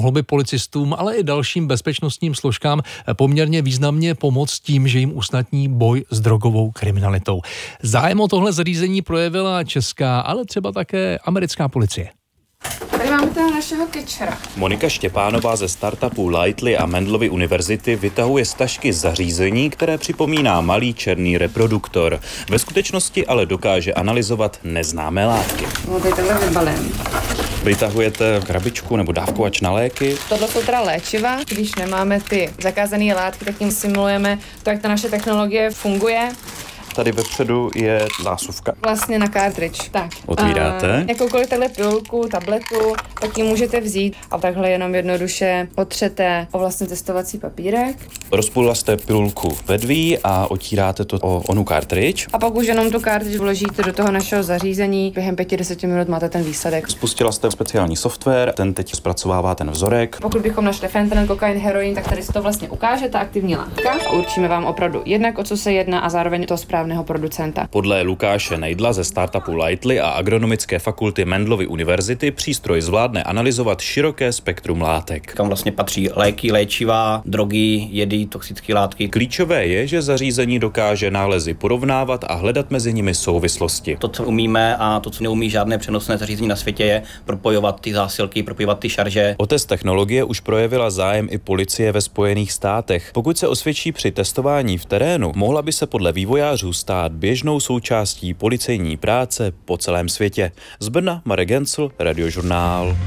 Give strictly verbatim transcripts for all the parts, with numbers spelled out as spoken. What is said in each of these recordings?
mohlo by policistům, ale i dalším bezpečnostním složkám poměrně významně pomoct tím, že jim usnadní boj s drogovou kriminalitou. Zájem o tohle zařízení projevila česká, ale třeba také americká policie. Tady máme toho našeho catchera. Monika Štěpánová ze startupu Lightly a Mendelovy univerzity vytahuje z tašky zařízení, které připomíná malý černý reproduktor. Ve skutečnosti ale dokáže analyzovat neznámé látky. No, tady takhle vybalím. Vytahujete krabičku nebo dávkovač na léky? Tohle jsou teda léčiva. Když nemáme ty zakázané látky, tak tím simulujeme to, jak ta naše technologie funguje. Tady vepředu je zásuvka. Vlastně na cartridge. Tak. Otvíráte? Uh, jakoukoliv takhle pilulku, tabletu, tak ji můžete vzít a takhle jenom jednoduše otřete o vlastně testovací papírek. Rozpůlila jste pilulku vedví a otíráte to o onu cartridge. A pak už jenom tu cartridge vložíte do toho našeho zařízení. Během pěti deseti minut máte ten výsledek. Spustila jste speciální software, ten teď zpracovává ten vzorek. Pokud bychom našli fentanyl, kokain, heroin, tak tady se to vlastně ukáže, ta aktivní látka. A určíme vám opravdu jednak, o co se jedná a zároveň to správného producenta. Podle Lukáše Nejdla ze startupu Lightly a agronomické fakulty Mendelovy univerzity přístroj zvládne analyzovat široké spektrum látek. Kam vlastně patří léky, léčiva, drogy, jedy, toxické látky. Klíčové je, že zařízení dokáže nálezy porovnávat a hledat mezi nimi souvislosti. To, co umíme a to, co neumí žádné přenosné zařízení na světě, je propojovat ty zásilky, propojovat ty šarže. O test technologie už projevila zájem i policie ve Spojených státech. Pokud se osvědčí při testování v terénu, mohla by se podle vývojářů stát běžnou součástí policejní práce po celém světě. Z Brna Marek Gencl, Radiožurnál.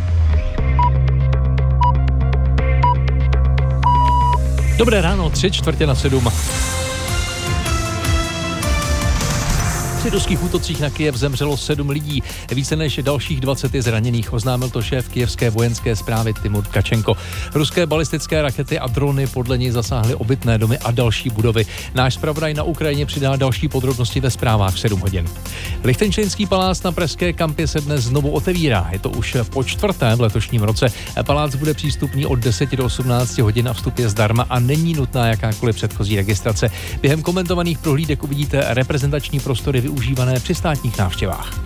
Dobré ráno, tři čtvrtě na sedm. Při ruských útocích na Kyjev zemřelo sedm lidí, více než dalších dvacet je zraněných, oznámil to šéf kyjevské vojenské správy Timur Tkačenko. Ruské balistické rakety a drony podle něj zasáhly obytné domy a další budovy. Náš zpravodaj na Ukrajině přidá další podrobnosti ve zprávách v sedm hodin. Lichtenštejnský palác na pražské kampě se dnes znovu otevírá. Je to už po čtvrté v letošním roce. Palác bude přístupný od deseti do osmnácti hodin a vstup je zdarma a není nutná jakákoliv předchozí registrace. Během komentovaných prohlídek uvidíte reprezentační prostory užívané při státních návštěvách.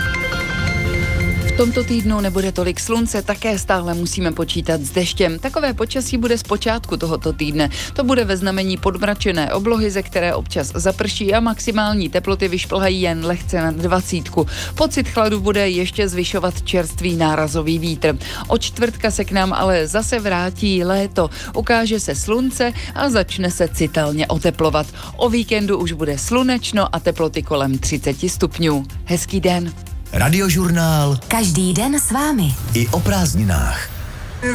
V tomto týdnu nebude tolik slunce, také stále musíme počítat s deštěm. Takové počasí bude z počátku tohoto týdne. To bude ve znamení podmračené oblohy, ze které občas zaprší a maximální teploty vyšplhají jen lehce nad dvacítku. Pocit chladu bude ještě zvyšovat čerstvý nárazový vítr. Od čtvrtka se k nám ale zase vrátí léto. Ukáže se slunce a začne se citelně oteplovat. O víkendu už bude slunečno a teploty kolem třicet stupňů. Hezký den. Radiožurnál. Každý den s vámi. I o prázdninách.